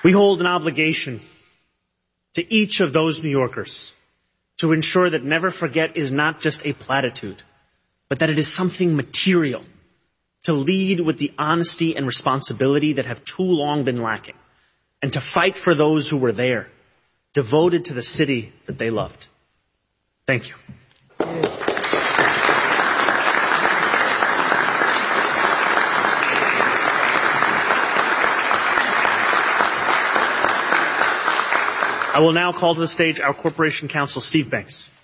We hold an obligation to each of those New Yorkers to ensure that never forget is not just a platitude, but that it is something material, to lead with the honesty and responsibility that have too long been lacking, and to fight for those who were there, devoted to the city that they loved. Thank you. I will now call to the stage our Corporation Counsel, Steve Banks.